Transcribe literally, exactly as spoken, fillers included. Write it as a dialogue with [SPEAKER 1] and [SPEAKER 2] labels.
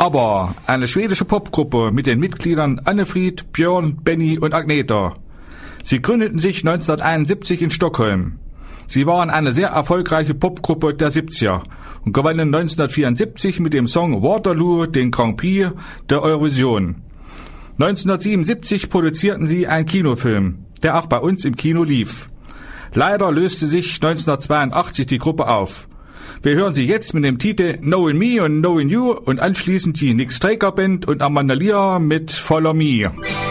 [SPEAKER 1] Aber eine schwedische Popgruppe mit den Mitgliedern Annefried, Björn, Benny und Agneta. Sie gründeten sich neunzehnhunderteinundsiebzig in Stockholm. Sie waren eine sehr erfolgreiche Popgruppe der siebziger und gewannen neunzehnhundertvierundsiebzig mit dem Song Waterloo den Grand Prix der Eurovision. neunzehnhundertsiebenundsiebzig produzierten sie einen Kinofilm, der auch bei uns im Kino lief. Leider löste sich neunzehnhundertzweiundachtzig die Gruppe auf. Wir hören sie jetzt mit dem Titel Knowing Me und Knowing You und anschließend die Nick Straker Band und Amanda Lear mit Follow Me.